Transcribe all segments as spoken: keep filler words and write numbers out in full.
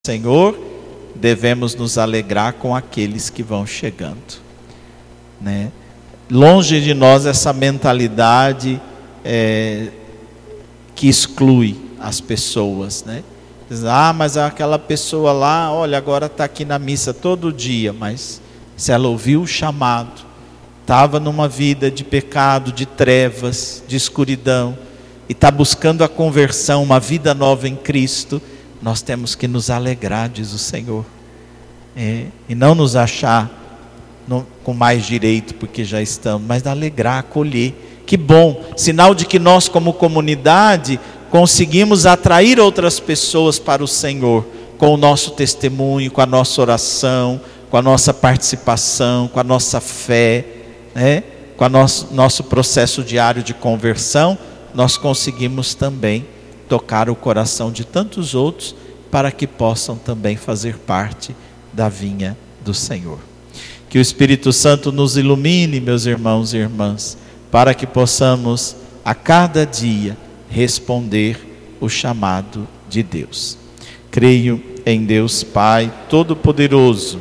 Senhor, devemos nos alegrar com aqueles que vão chegando, né? Longe de nós essa mentalidade é, que exclui as pessoas, né? Diz, ah, mas aquela pessoa lá, olha, agora está aqui na missa todo dia, mas se ela ouviu o chamado, estava numa vida de pecado, de trevas, de escuridão, e está buscando a conversão, uma vida nova em Cristo, nós temos que nos alegrar, diz o Senhor, é, e não nos achar no, com mais direito porque já estamos, mas alegrar, acolher. Que bom, sinal de que nós como comunidade conseguimos atrair outras pessoas para o Senhor, com o nosso testemunho, com a nossa oração, com a nossa participação, com a nossa fé, né? Com o nosso, nosso processo diário de conversão, nós conseguimos também tocar o coração de tantos outros, para que possam também fazer parte da vinha do Senhor. Que o Espírito Santo nos ilumine, meus irmãos e irmãs, para que possamos a cada dia responder o chamado de Deus. Creio em Deus Pai Todo-Poderoso,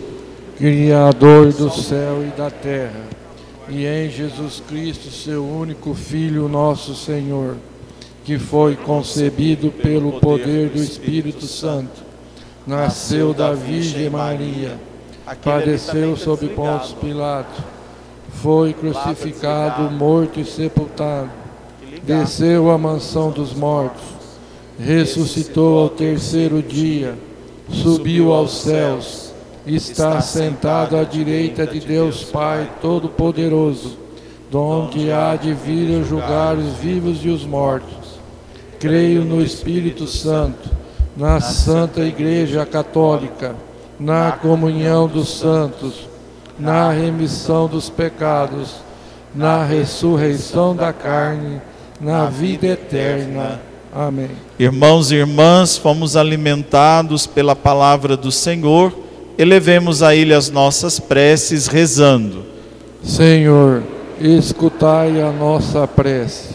Criador do céu e da terra, e em Jesus Cristo, seu único Filho, nosso Senhor, que foi concebido pelo poder do Espírito Santo, nasceu da Virgem Maria, padeceu sob Pôncio Pilato, foi crucificado, morto e sepultado, desceu à mansão dos mortos, ressuscitou ao terceiro dia, subiu aos céus, está sentado à direita de Deus Pai Todo-Poderoso, donde há de vir a julgar os vivos e os mortos. Creio no Espírito Santo, na Santa Igreja Católica, na comunhão dos santos, na remissão dos pecados, na ressurreição da carne, na vida eterna. Amém. Irmãos e irmãs, fomos alimentados pela palavra do Senhor, elevemos a Ele as nossas preces rezando. Senhor, escutai a nossa prece.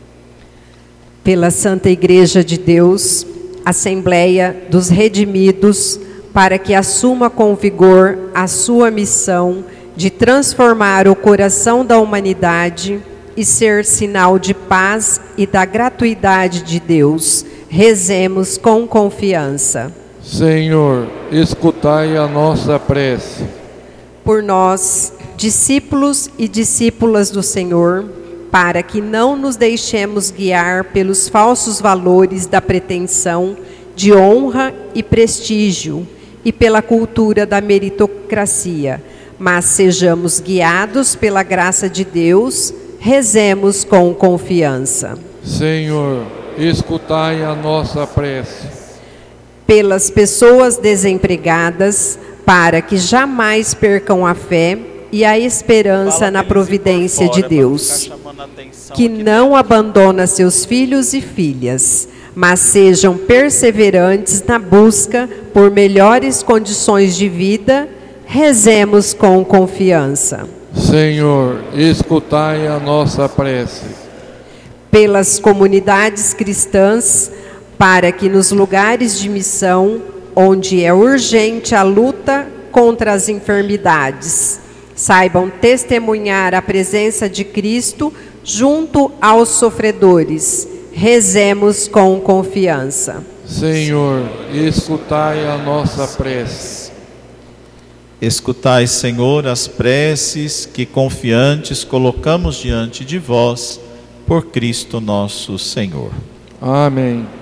Pela Santa Igreja de Deus, Assembleia dos Redimidos, para que assuma com vigor a sua missão de transformar o coração da humanidade e ser sinal de paz e da gratuidade de Deus, rezemos com confiança. Senhor, escutai a nossa prece. Por nós, discípulos e discípulas do Senhor, para que não nos deixemos guiar pelos falsos valores da pretensão de honra e prestígio e pela cultura da meritocracia, mas sejamos guiados pela graça de Deus, rezemos com confiança. Senhor, escutai a nossa prece. Pelas pessoas desempregadas, para que jamais percam a fé e a esperança na providência de Deus, que não abandona seus filhos e filhas, mas sejam perseverantes na busca por melhores condições de vida, rezemos com confiança. Senhor, escutai a nossa prece. Pelas comunidades cristãs, para que nos lugares de missão, onde é urgente a luta contra as enfermidades, saibam testemunhar a presença de Cristo junto aos sofredores. Rezemos com confiança. Senhor, escutai a nossa prece. Escutai, Senhor, as preces que confiantes colocamos diante de vós, por Cristo nosso Senhor. Amém.